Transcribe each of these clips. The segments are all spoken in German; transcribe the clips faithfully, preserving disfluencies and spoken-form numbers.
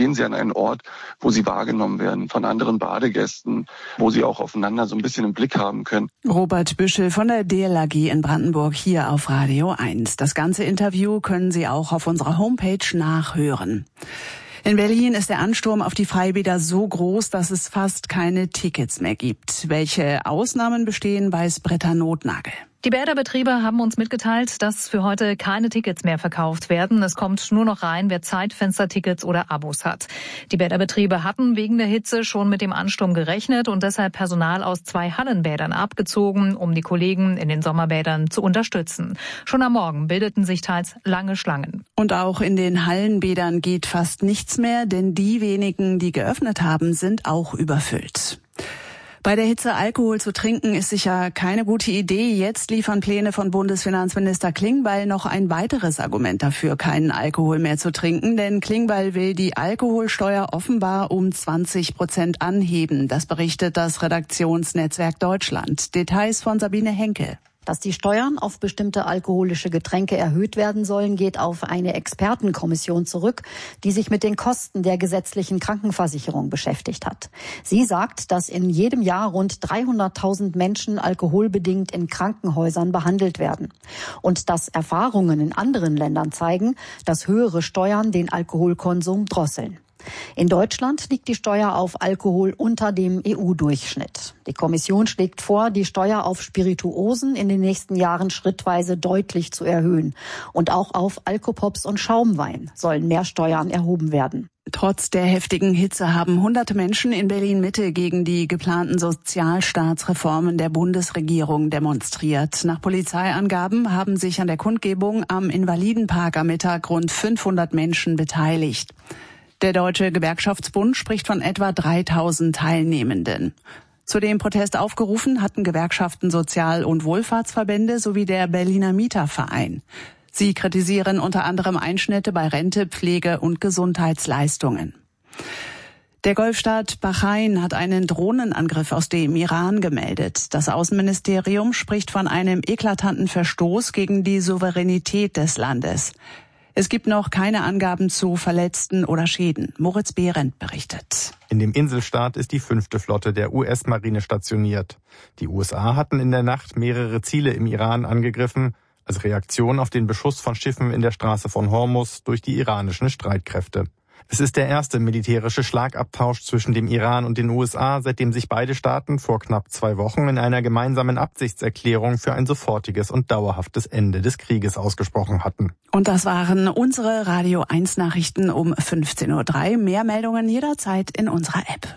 gehen sie an einen Ort, wo sie wahrgenommen werden von anderen Badegästen, wo sie auch aufeinander so ein bisschen im Blick haben können. Robert Büschel von der D L R G in Brandenburg hier auf Radio eins. Das ganze Interview können Sie auch auf unserer Homepage nachhören. In Berlin ist der Ansturm auf die Freibäder so groß, dass es fast keine Tickets mehr gibt. Welche Ausnahmen bestehen, weiß Britta Notnagel. Die Bäderbetriebe haben uns mitgeteilt, dass für heute keine Tickets mehr verkauft werden. Es kommt nur noch rein, wer Zeitfenstertickets oder Abos hat. Die Bäderbetriebe hatten wegen der Hitze schon mit dem Ansturm gerechnet und deshalb Personal aus zwei Hallenbädern abgezogen, um die Kollegen in den Sommerbädern zu unterstützen. Schon am Morgen bildeten sich teils lange Schlangen. Und auch in den Hallenbädern geht fast nichts mehr, denn die wenigen, die geöffnet haben, sind auch überfüllt. Bei der Hitze Alkohol zu trinken ist sicher keine gute Idee. Jetzt liefern Pläne von Bundesfinanzminister Klingbeil noch ein weiteres Argument dafür, keinen Alkohol mehr zu trinken. Denn Klingbeil will die Alkoholsteuer offenbar um zwanzig Prozent anheben. Das berichtet das Redaktionsnetzwerk Deutschland. Details von Sabine Henkel. Dass die Steuern auf bestimmte alkoholische Getränke erhöht werden sollen, geht auf eine Expertenkommission zurück, die sich mit den Kosten der gesetzlichen Krankenversicherung beschäftigt hat. Sie sagt, dass in jedem Jahr rund dreihunderttausend Menschen alkoholbedingt in Krankenhäusern behandelt werden. Und dass Erfahrungen in anderen Ländern zeigen, dass höhere Steuern den Alkoholkonsum drosseln. In Deutschland liegt die Steuer auf Alkohol unter dem E U-Durchschnitt. Die Kommission schlägt vor, die Steuer auf Spirituosen in den nächsten Jahren schrittweise deutlich zu erhöhen. Und auch auf Alkopops und Schaumwein sollen mehr Steuern erhoben werden. Trotz der heftigen Hitze haben hunderte Menschen in Berlin-Mitte gegen die geplanten Sozialstaatsreformen der Bundesregierung demonstriert. Nach Polizeiangaben haben sich an der Kundgebung am Invalidenpark am Mittag rund fünfhundert Menschen beteiligt. Der Deutsche Gewerkschaftsbund spricht von etwa dreitausend Teilnehmenden. Zu dem Protest aufgerufen hatten Gewerkschaften, Sozial- und Wohlfahrtsverbände sowie der Berliner Mieterverein. Sie kritisieren unter anderem Einschnitte bei Rente, Pflege und Gesundheitsleistungen. Der Golfstaat Bahrain hat einen Drohnenangriff aus dem Iran gemeldet. Das Außenministerium spricht von einem eklatanten Verstoß gegen die Souveränität des Landes. Es gibt noch keine Angaben zu Verletzten oder Schäden. Moritz Behrendt berichtet. In dem Inselstaat ist die fünfte Flotte der U S-Marine stationiert. Die U S A hatten in der Nacht mehrere Ziele im Iran angegriffen, als Reaktion auf den Beschuss von Schiffen in der Straße von Hormuz durch die iranischen Streitkräfte. Es ist der erste militärische Schlagabtausch zwischen dem Iran und den U S A, seitdem sich beide Staaten vor knapp zwei Wochen in einer gemeinsamen Absichtserklärung für ein sofortiges und dauerhaftes Ende des Krieges ausgesprochen hatten. Und das waren unsere Radio eins Nachrichten um fünfzehn Uhr drei. Mehr Meldungen jederzeit in unserer App.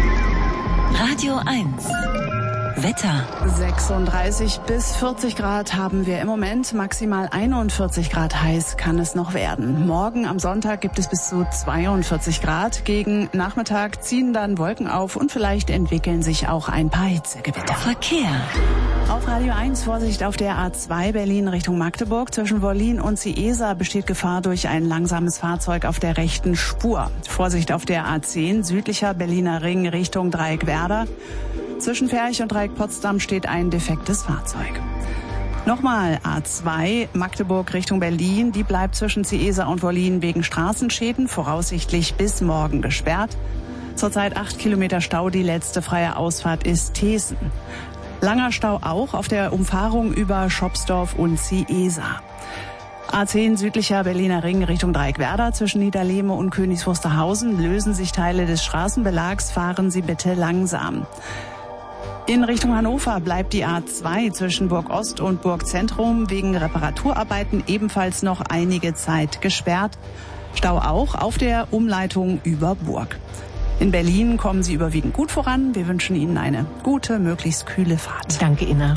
Radio eins. Wetter. sechsunddreißig bis vierzig Grad haben wir im Moment. Maximal einundvierzig Grad heiß kann es noch werden. Morgen am Sonntag gibt es bis zu zweiundvierzig Grad. Gegen Nachmittag ziehen dann Wolken auf und vielleicht entwickeln sich auch ein paar Hitzegewitter. Verkehr. Auf Radio eins Vorsicht auf der A zwei Berlin Richtung Magdeburg. Zwischen Wollin und Ciesa besteht Gefahr durch ein langsames Fahrzeug auf der rechten Spur. Vorsicht auf der A zehn südlicher Berliner Ring Richtung Dreieckwerder. Zwischen Ferch und Dreieck Potsdam steht ein defektes Fahrzeug. Nochmal A zwei Magdeburg Richtung Berlin. Die bleibt zwischen Ciesa und Wollin wegen Straßenschäden voraussichtlich bis morgen gesperrt. Zurzeit acht Kilometer Stau. Die letzte freie Ausfahrt ist Thesen. Langer Stau auch auf der Umfahrung über Schopsdorf und Ciesa. A zehn südlicher Berliner Ring Richtung Dreieckwerder. Zwischen Niederlehme und Königs Wusterhausen lösen sich Teile des Straßenbelags. Fahren Sie bitte langsam. In Richtung Hannover bleibt die A zwei zwischen Burg Ost und Burg Zentrum wegen Reparaturarbeiten ebenfalls noch einige Zeit gesperrt. Stau auch auf der Umleitung über Burg. In Berlin kommen Sie überwiegend gut voran. Wir wünschen Ihnen eine gute, möglichst kühle Fahrt. Danke, Inna.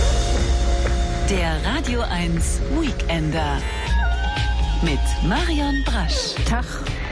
Der Radio eins Weekender mit Marion Brasch. Tag.